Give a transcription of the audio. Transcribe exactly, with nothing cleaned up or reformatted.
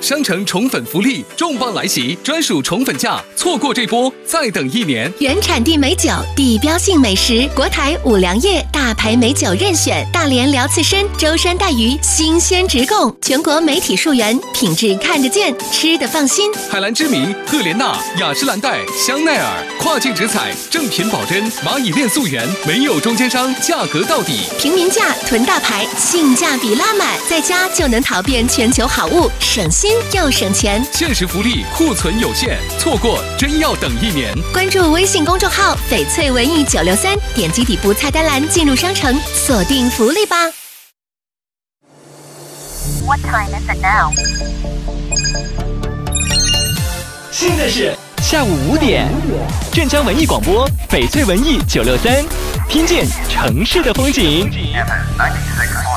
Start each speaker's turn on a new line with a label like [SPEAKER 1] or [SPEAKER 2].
[SPEAKER 1] 商城宠粉福利重磅来袭，专属宠粉价，错过这波再等一年。
[SPEAKER 2] 原产地美酒，地标性美食，国台五粮液大牌美酒任选，大连辽刺参、舟山带鱼新鲜直供，全国媒体溯源，品质看得见，吃得放心。
[SPEAKER 1] 海蓝之谜、赫莲娜、雅诗兰黛、香奈儿，跨境直采，正品保真，蚂蚁链溯源，没有中间商，价格到底。
[SPEAKER 2] 平民价囤大牌，性价比拉满，在家就能淘遍全球好物，省心又省钱。
[SPEAKER 1] 限时福利，库存有限，错过真要等一年。
[SPEAKER 2] 关注微信公众号“翡翠文艺九六三”，点击底部菜单栏进入商城，锁定福利吧。
[SPEAKER 3] What time is it now?
[SPEAKER 4] 现在是下午五点，镇江文艺广播，翡翠文艺九六三，听见城市的风景。